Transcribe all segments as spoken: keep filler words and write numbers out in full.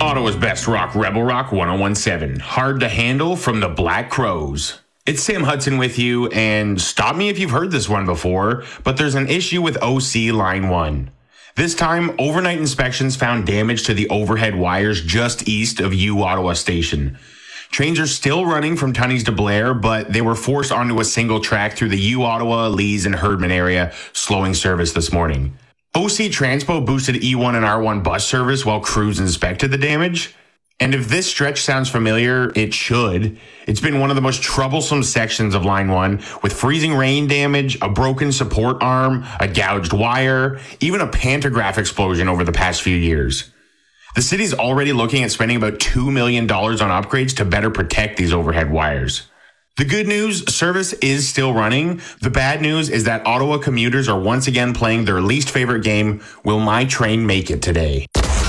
Ottawa's best rock, Rebel Rock one oh one seven. Hard to Handle from the Black Crowes. It's Sam Hudson with you, and stop me if you've heard this one before, but there's an issue with O C Line one. This time, overnight inspections found damage to the overhead wires just east of U Ottawa Station. Trains are still running from Tunney's to Blair, but they were forced onto a single track through the U Ottawa, Lees, and Herdman area, slowing service this morning. O C Transpo boosted E one and R one bus service while crews inspected the damage. And if this stretch sounds familiar, it should. It's been one of the most troublesome sections of Line one, with freezing rain damage, a broken support arm, a gouged wire, even a pantograph explosion over the past few years. The city's already looking at spending about two million dollars on upgrades to better protect these overhead wires. The good news, service is still running. The bad news is that Ottawa commuters are once again playing their least favorite game, Will My Train Make It Today?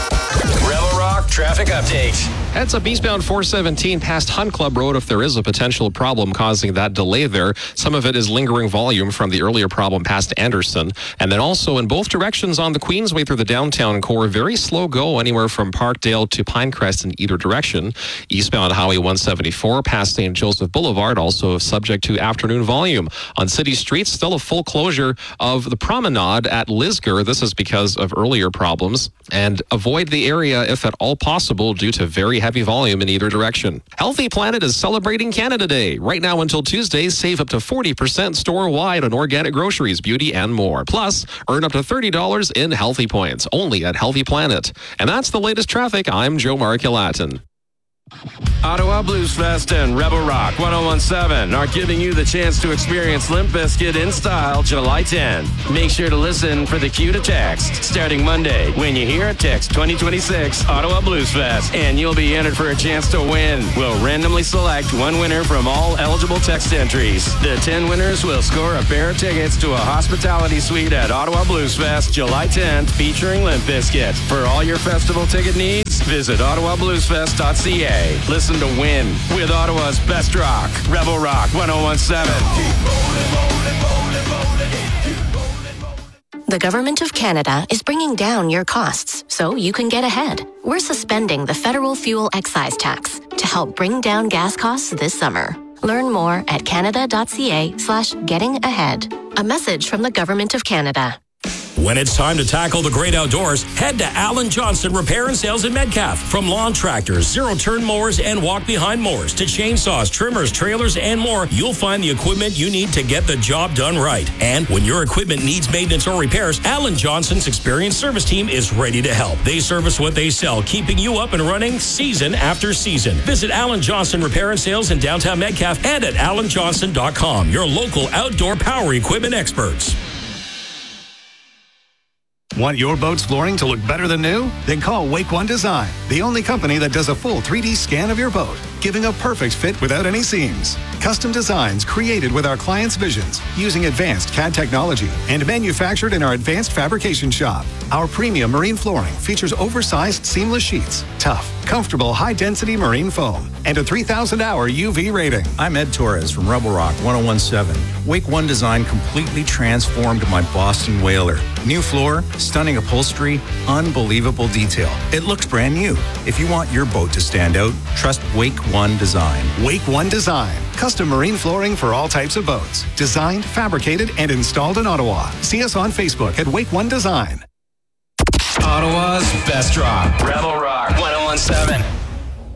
Rebel Rock traffic update. Heads up eastbound four seventeen past Hunt Club Road if there is a potential problem causing that delay there. Some of it is lingering volume from the earlier problem past Anderson. And then also in both directions on the Queensway through the downtown core, very slow go anywhere from Parkdale to Pinecrest in either direction. Eastbound Highway one seventy-four past Saint Joseph Boulevard, also subject to afternoon volume. On city streets, still a full closure of the promenade at Lisgar. This is because of earlier problems. And avoid the area if at all possible due to very heavy volume in either direction. Healthy Planet is celebrating Canada Day. Right now until Tuesday, save up to forty percent store-wide on organic groceries, beauty, and more. Plus, earn up to thirty dollars in Healthy Points, only at Healthy Planet. And that's the latest traffic. I'm Joe Marculatin. Ottawa Blues Fest and Rebel Rock one oh one seven are giving you the chance to experience Limp Bizkit in style July tenth. Make sure to listen for the cue to text starting Monday. When you hear it, text twenty twenty-six Ottawa Blues Fest and you'll be entered for a chance to win. We'll randomly select one winner from all eligible text entries. The ten winners will score a pair of tickets to a hospitality suite at Ottawa Blues Fest July tenth featuring Limp Bizkit. For all your festival ticket needs, visit ottawa blues fest dot c a. Listen to Win with Ottawa's best rock, Rebel Rock one oh one seven. The Government of Canada is bringing down your costs so you can get ahead. We're suspending the federal fuel excise tax to help bring down gas costs this summer. Learn more at canada.ca slash getting ahead. A message from the Government of Canada. When it's time to tackle the great outdoors, head to Alan Johnson Repair and Sales in Metcalfe. From lawn tractors, zero-turn mowers, and walk-behind mowers to chainsaws, trimmers, trailers, and more, you'll find the equipment you need to get the job done right. And when your equipment needs maintenance or repairs, Alan Johnson's experienced service team is ready to help. They service what they sell, keeping you up and running season after season. Visit Alan Johnson Repair and Sales in downtown Metcalfe and at alan johnson dot com, your local outdoor power equipment experts. Want your boat's flooring to look better than new? Then call Wake One Design, the only company that does a full three D scan of your boat, giving a perfect fit without any seams. Custom designs created with our clients' visions, using advanced C A D technology, and manufactured in our advanced fabrication shop. Our premium marine flooring features oversized seamless sheets, tough, comfortable, high-density marine foam, and a three thousand hour U V rating. I'm Ed Torres from Rebel Rock one oh one seven. Wake One Design completely transformed my Boston Whaler. New floor, stunning upholstery, unbelievable detail. It looks brand new. If you want your boat to stand out, trust Wake One Design. Wake One Design. Custom marine flooring for all types of boats. Designed, fabricated, and installed in Ottawa. See us on Facebook at Wake One Design. Ottawa's best rock, Rebel Rock one oh one seven.